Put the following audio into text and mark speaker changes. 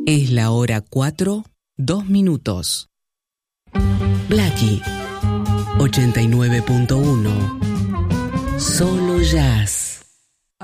Speaker 1: Es la hora 4, 2 minutos. Blackie 89.1. Solo jazz.